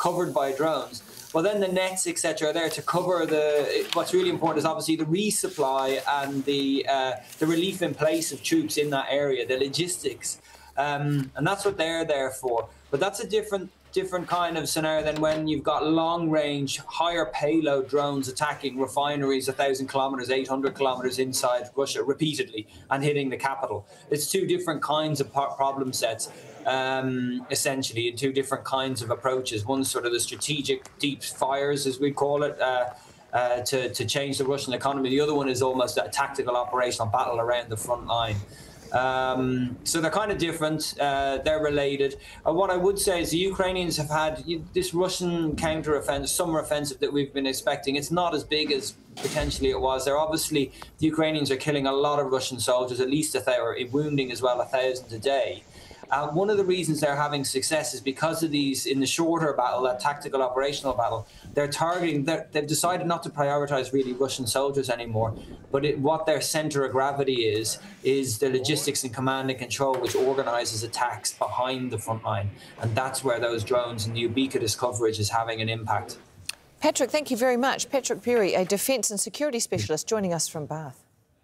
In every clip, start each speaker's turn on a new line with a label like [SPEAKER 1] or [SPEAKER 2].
[SPEAKER 1] covered by drones. Well, then the nets, etc., are there to cover what's really important is obviously the resupply and the relief in place of troops in that area, the logistics. And that's what they're there for. But that's a different kind of scenario than when you've got long-range, higher payload drones attacking refineries 1,000 kilometers, 800 kilometers inside Russia repeatedly and hitting the capital. It's two different kinds of problem sets, essentially, and two different kinds of approaches. One's sort of the strategic deep fires, as we call it, to change the Russian economy. The other one is almost a tactical operational battle around the front line. So they're kind of different. They're related. What I would say is the Ukrainians have had this Russian summer offensive that we've been expecting. It's not as big as potentially it was. The Ukrainians are killing a lot of Russian soldiers, at least wounding as well 1,000 a day. One of the reasons they're having success is because of these, in the shorter battle, that tactical operational battle, they've decided not to prioritize really Russian soldiers anymore. But what their center of gravity is the logistics and command and control, which organizes attacks behind the front line. And that's where those drones and the ubiquitous coverage is having an impact.
[SPEAKER 2] Patrick, thank you very much. Patrick Perry, a defence and security specialist, joining us from Bath.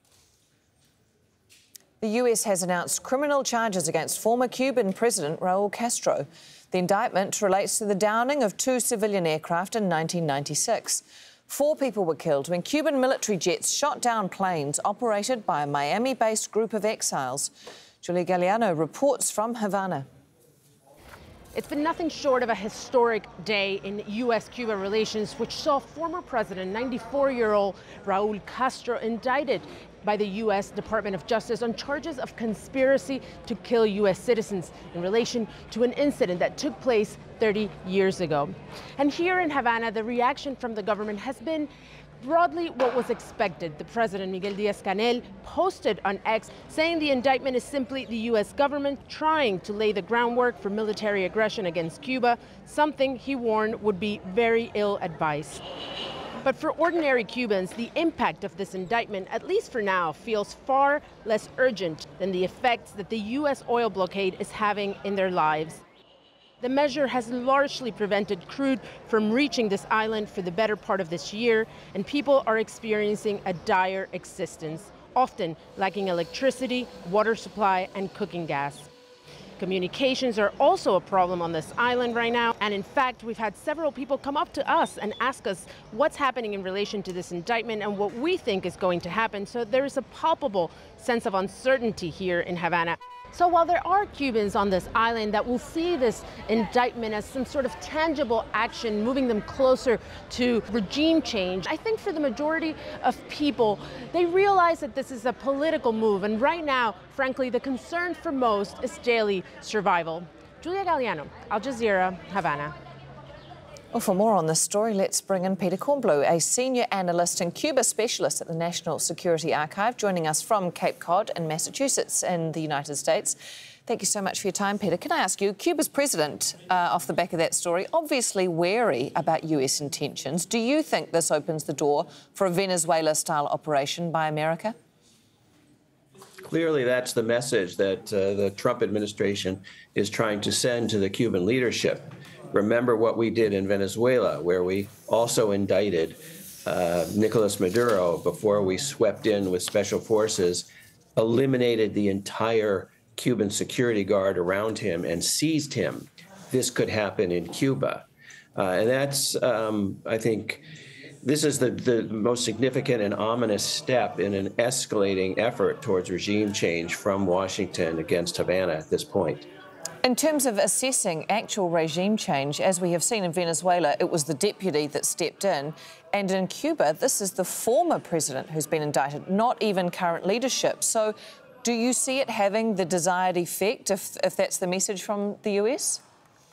[SPEAKER 2] The US has announced criminal charges against former Cuban President Raul Castro. The indictment relates to the downing of 2 civilian aircraft in 1996. 4 people were killed when Cuban military jets shot down planes operated by a Miami-based group of exiles. Julia Galliano reports from Havana.
[SPEAKER 3] It's been nothing short of a historic day in U.S.-Cuba relations, which saw former President, 94-year-old Raul Castro, indicted by the U.S. Department of Justice on charges of conspiracy to kill U.S. citizens in relation to an incident that took place 30 years ago. And here in Havana, the reaction from the government has been broadly what was expected. The president, Miguel Díaz-Canel, posted on X saying the indictment is simply the U.S. government trying to lay the groundwork for military aggression against Cuba, something he warned would be very ill-advised. But for ordinary Cubans, the impact of this indictment, at least for now, feels far less urgent than the effects that the U.S. oil blockade is having in their lives. The measure has largely prevented crude from reaching this island for the better part of this year, and people are experiencing a dire existence, often lacking electricity, water supply, and cooking gas. Communications are also a problem on this island right now. And in fact, we've had several people come up to us and ask us what's happening in relation to this indictment and what we think is going to happen. So there is a palpable sense of uncertainty here in Havana. So while there are Cubans on this island that will see this indictment as some sort of tangible action, moving them closer to regime change, I think for the majority of people, they realize that this is a political move. And right now, frankly, the concern for most is daily survival. Julia Galliano, Al Jazeera, Havana.
[SPEAKER 2] Well, for more on this story, let's bring in Peter Kornblue, a senior analyst and Cuba specialist at the National Security Archive, joining us from Cape Cod in Massachusetts in the United States. Thank you so much for your time, Peter. Can I ask you, Cuba's president, off the back of that story, obviously wary about US intentions. Do you think this opens the door for a Venezuela-style operation by America?
[SPEAKER 4] Clearly, that's the message that the Trump administration is trying to send to the Cuban leadership. Remember what we did in Venezuela, where we also indicted Nicolas Maduro before we swept in with special forces, eliminated the entire Cuban security guard around him and seized him. This could happen in Cuba. And that's, I think, this is the most significant and ominous step in an escalating effort towards regime change from Washington against Havana at this point.
[SPEAKER 2] In terms of assessing actual regime change, as we have seen in Venezuela, it was the deputy that stepped in. And in Cuba, this is the former president who's been indicted, not even current leadership. So do you see it having the desired effect, if that's the message from the US?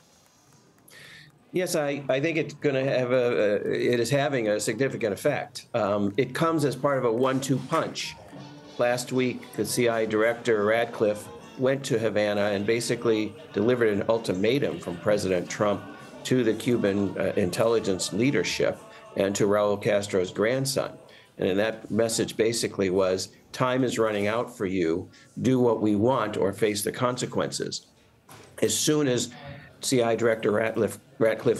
[SPEAKER 4] Yes, I think it's going to have it is having a significant effect. It comes as part of a 1-2 punch. Last week, the CIA director, Ratcliffe, went to Havana and basically delivered an ultimatum from President Trump to the Cuban intelligence leadership and to Raul Castro's grandson. And that message basically was, time is running out for you. Do what we want or face the consequences. As soon as CIA Director Ratcliffe